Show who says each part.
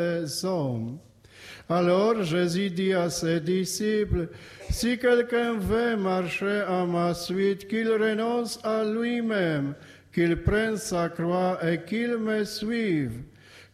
Speaker 1: les hommes. Alors Jésus dit à ses disciples, « Si quelqu'un veut marcher à ma suite, qu'il renonce à lui-même, qu'il prenne sa croix et qu'il me suive.